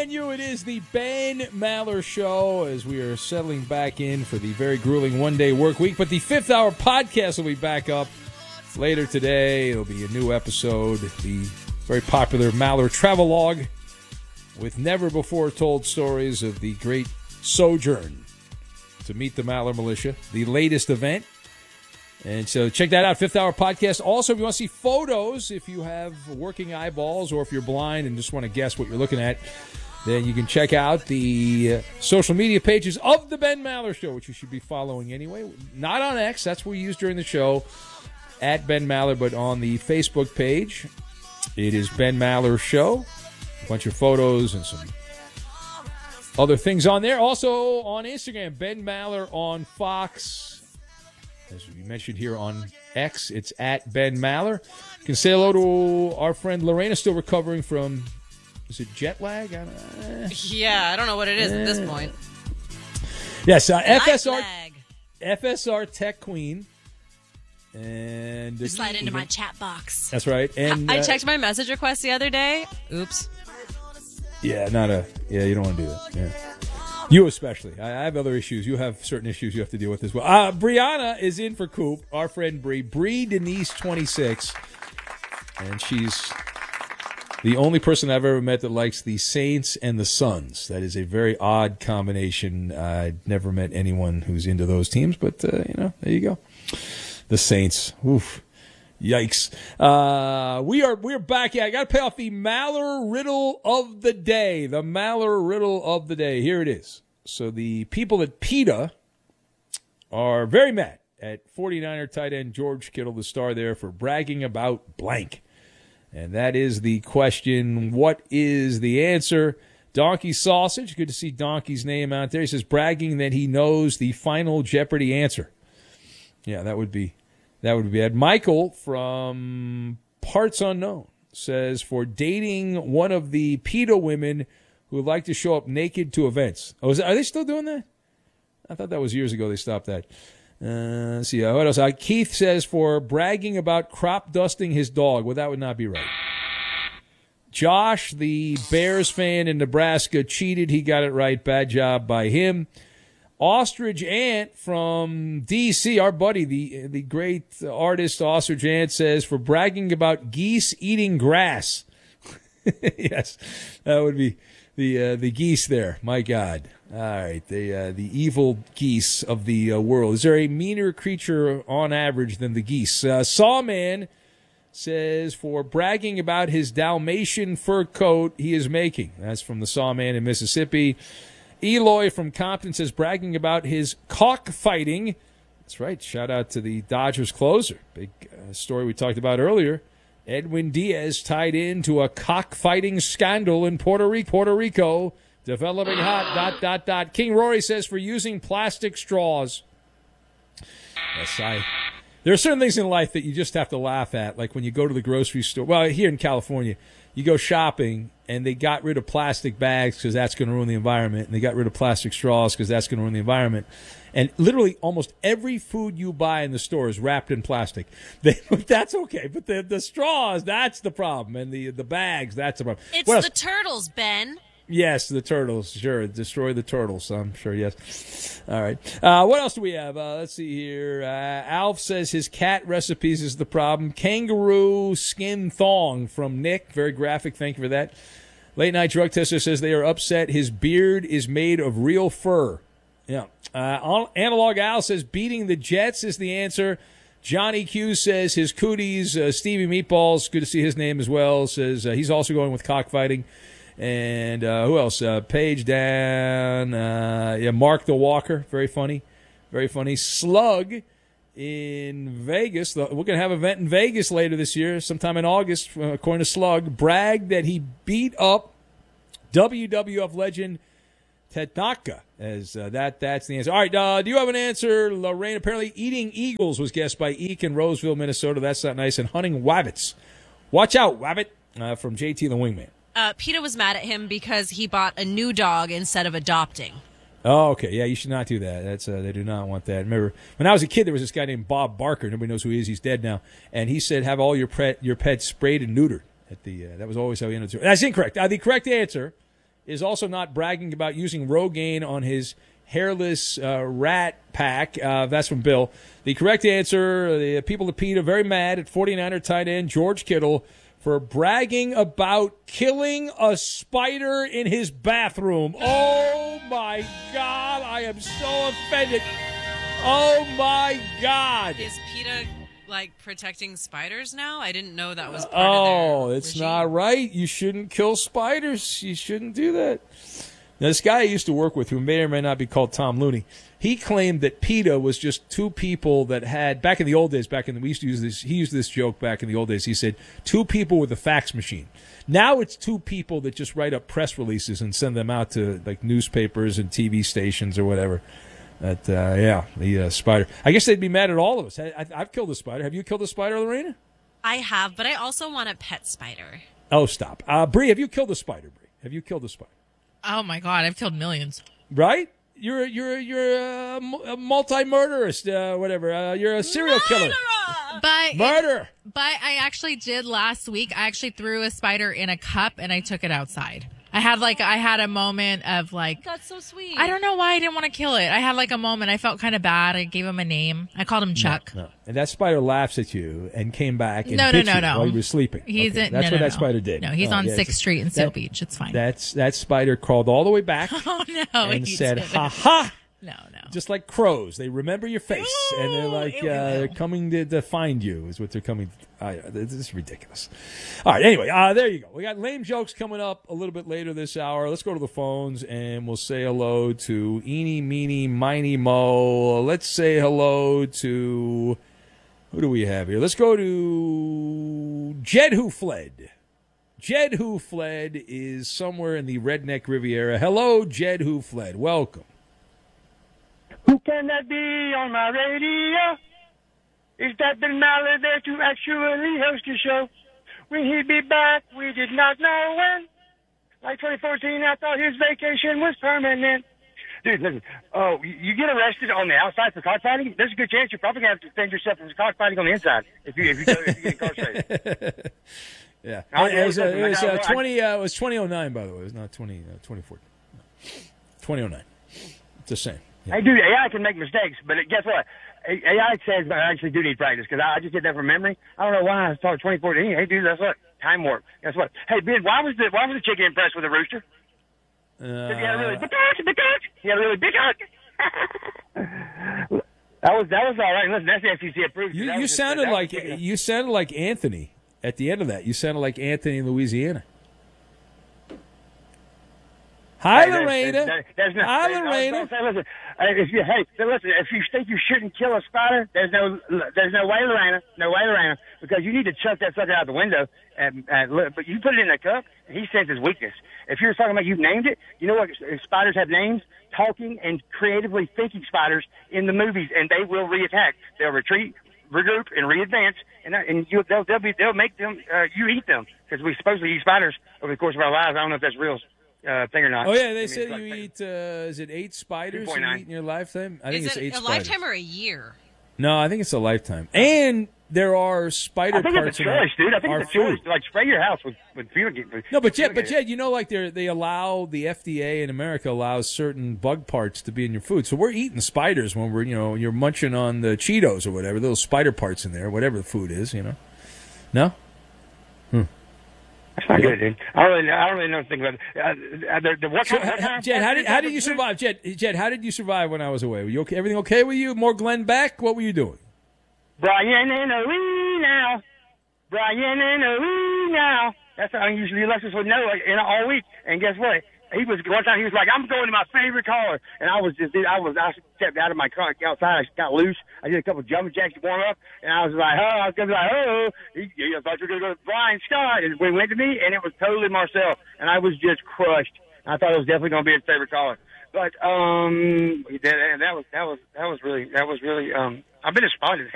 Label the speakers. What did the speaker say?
Speaker 1: continue. It is the Ben Maller Show as we are settling back in for the very grueling one-day work week. But the fifth hour podcast will be back up later today. It'll be a new episode, the very popular Maller Travelogue with never-before-told stories of the great sojourn to meet the Maller Militia, the latest event. And so check that out, Fifth Hour Podcast. Also, if you want to see photos, if you have working eyeballs or if you're blind and just want to guess what you're looking at, then you can check out the social media pages of the Ben Maller Show, which you should be following anyway. Not on X, that's what we use during the show, at Ben Maller, but on the Facebook page. It is Ben Maller Show. A bunch of photos and some other things on there. Also on Instagram, Ben Maller on Fox. As we mentioned here on X, it's at Ben Maller. You can say hello to our friend Lorena, still recovering from, is it jet lag?
Speaker 2: Yeah, I don't know what it is at this point.
Speaker 1: Yes, FSR Tech Queen. And
Speaker 2: slide into my chat box.
Speaker 1: That's right. And
Speaker 2: I checked my message request the other day. Oops.
Speaker 1: Yeah, you don't want to do that. Yeah. You especially. I have other issues. You have certain issues you have to deal with as well. Brianna is in for Coop, our friend Bree. Bree Denise, 26. And she's the only person I've ever met that likes the Saints and the Suns. That is a very odd combination. I've never met anyone who's into those teams, but, there you go. The Saints. Oof. Yikes. We are back. Yeah, I got to pay off the Maller Riddle of the Day. The Maller Riddle of the Day. Here it is. So the people at PETA are very mad at 49er tight end George Kittle, the star there, for bragging about blank. And that is the question. What is the answer? Donkey Sausage. Good to see Donkey's name out there. He says bragging that he knows the final Jeopardy answer. Yeah, that would be bad. Michael from Parts Unknown says for dating one of the PETA women who would like to show up naked to events. Oh, are they still doing that? I thought that was years ago they stopped that. Let's see. What else? Keith says for bragging about crop dusting his dog. Well, that would not be right. Josh, the Bears fan in Nebraska, cheated. He got it right. Bad job by him. Ostrich Ant from D.C., our buddy, the great artist Ostrich Ant, says, for bragging about geese eating grass. Yes, that would be the geese there. My God. All right, the evil geese of the world. Is there a meaner creature on average than the geese? Sawman says for bragging about his Dalmatian fur coat he is making. That's from the Sawman in Mississippi. Eloy from Compton says bragging about his cockfighting. That's right. Shout out to the Dodgers closer. Big story we talked about earlier. Edwin Diaz tied into a cockfighting scandal in Puerto Rico. Developing hot. ... King Rory says for using plastic straws. Yes, there are certain things in life that you just have to laugh at. Like when you go to the grocery store. Well, here in California, you go shopping and they got rid of plastic bags because that's going to ruin the environment. And they got rid of plastic straws because that's going to ruin the environment. And literally almost every food you buy in the store is wrapped in plastic. That's okay. But the straws, that's the problem. And the bags, that's the problem.
Speaker 2: It's the turtles, Ben.
Speaker 1: Yes, the turtles. Sure. Destroy the turtles. I'm sure, yes. All right. What else do we have? Let's see here. Alf says his cat recipes is the problem. Kangaroo skin thong from Nick. Very graphic. Thank you for that. Late Night Drug Tester says they are upset his beard is made of real fur. Yeah. Analog Al says beating the Jets is the answer. Johnny Q says his cooties. Stevie Meatballs, good to see his name as well, says he's also going with cockfighting. And who else? Page down. Mark the Walker. Very funny. Very funny. Slug in Vegas. We're going to have an event in Vegas later this year, sometime in August, according to Slug. Bragged that he beat up WWF legend Tatanka. As that's the answer. All right, do you have an answer, Lorraine? Apparently eating eagles was guessed by Eek in Roseville, Minnesota. That's not nice. And hunting wabbits. Watch out, wabbit, from JT the Wingman.
Speaker 2: PETA was mad at him because he bought a new dog instead of adopting.
Speaker 1: Oh, okay. Yeah, you should not do that. That's they do not want that. Remember, when I was a kid, there was this guy named Bob Barker. Nobody knows who he is. He's dead now. And he said, have all your pets sprayed and neutered. That was always how he ended it. That's incorrect. The correct answer is also not bragging about using Rogaine on his hairless rat pack. That's from Bill. The correct answer, the people of PETA very mad at 49er tight end George Kittle for bragging about killing a spider in his bathroom. Oh, my God. I am so offended. Oh, my God.
Speaker 2: Is PETA, protecting spiders now? I didn't know that was part of their
Speaker 1: it's
Speaker 2: regime.
Speaker 1: not right. You shouldn't kill spiders. You shouldn't do that. Now, this guy I used to work with, who may or may not be called Tom Looney, he claimed that PETA was just two people that had, back in the old days, we used to use this, he used this joke back in the old days. He said, two people with a fax machine. Now it's two people that just write up press releases and send them out to newspapers and TV stations or whatever. The spider. I guess they'd be mad at all of us. I've killed a spider. Have you killed a spider, Lorena?
Speaker 2: I have, but I also want a pet spider.
Speaker 1: Oh, stop. Bree, have you killed a spider, Bree? Have you killed a spider?
Speaker 3: Oh my God, I've killed millions.
Speaker 1: Right? You're a multi-murderist, whatever. You're a serial killer. Murder.
Speaker 3: But I actually did last week. I actually threw a spider in a cup and I took it outside. I had a moment of
Speaker 2: That's so sweet.
Speaker 3: I don't know why I didn't want to kill it. I had a moment. I felt kind of bad. I gave him a name. I called him Chuck.
Speaker 1: No. And that spider laughs at you and came back and
Speaker 3: No.
Speaker 1: bit you while you were sleeping. That's what that spider did.
Speaker 3: No, he's on 6th Street in Seal Beach. It's fine.
Speaker 1: That spider crawled all the way back
Speaker 3: Oh no!
Speaker 1: and said,
Speaker 3: didn't.
Speaker 1: "Ha ha!"
Speaker 3: No.
Speaker 1: Just like crows, they remember your face, and they're they're coming to find you. Is what they're coming. This is ridiculous. All right, anyway, there you go. We got lame jokes coming up a little bit later this hour. Let's go to the phones, and we'll say hello to Eeny, Meeny, Miny, Mo. Let's say hello to who do we have here? Let's go to Jed Who Fled. Jed Who Fled is somewhere in the Redneck Riviera. Hello, Jed Who Fled. Welcome.
Speaker 4: Who can that be on my radio? Is that Bill Mallard there to actually host your show? Will he be back? We did not know when. Like 2014, I thought his vacation was permanent. Dude, listen. Oh, you get arrested on the outside for cockfighting? There's a good chance you're probably going to have to defend yourself from cockfighting on the inside if you get incarcerated.
Speaker 1: Yeah. It was 2009, by the way. It was not 2014. 2009. It's the same. Yeah.
Speaker 4: Hey, dude, AI can make mistakes, but guess what? AI says I actually do need practice because I just did that from memory. I don't know why I started 2014. Hey, dude, that's what time warp. Guess what? Hey, Ben, why was the chicken impressed with the rooster? Because he had a really big cock. He had a really big cock. That was all right. Listen, that's the FCC approved.
Speaker 1: You sounded like Anthony at the end of that. You sounded like Anthony in Louisiana. Hi, Lorena. Hi, Lorena.
Speaker 4: Listen, if you think you shouldn't kill a spider, there's no way, Lorena. No way, Lorena, because you need to chuck that sucker out the window. But you put it in a cup, and he senses weakness. If you're talking about you've named it, you know what? Spiders have names. Talking and creatively thinking spiders in the movies, and they will reattack. They'll retreat, regroup, and readvance, and they'll make them. You eat them because we supposedly eat spiders over the course of our lives. I don't know if that's real. Thing or not.
Speaker 1: Oh yeah, they said you eat. Is it 8 spiders you eat in your lifetime? I think it's 8 spiders.
Speaker 2: Is it a lifetime or a year?
Speaker 1: No, I think it's a lifetime. And there are spider parts.
Speaker 4: I think it's a choice, dude. I think it's a choice. Like spray your house with fumigate.
Speaker 1: No, but Jed, you know, they allow the FDA in America allows certain bug parts to be in your food. So we're eating spiders when you're munching on the Cheetos or whatever, little spider parts in there, whatever the food is, No.
Speaker 4: That's not good, dude. I don't really know anything about it.
Speaker 1: Jed, how did you survive? Jed, how did you survive when I was away? Were you okay? Everything okay with you? More Glenn Beck? What were you doing?
Speaker 4: Brian and a wee now. Brian and a wee now. That's how usually Alexis would know all week. And guess what? One time he was like, I'm going to my favorite caller. And I stepped out of my car outside. I got loose. I did a couple of jumping jacks to warm up. And I was like, I was going to be like, I thought you were going to go to Brian Scott. And we went to me, and it was totally Marcel. And I was just crushed. I thought it was definitely going to be his favorite caller. But, that was really, I've been responding.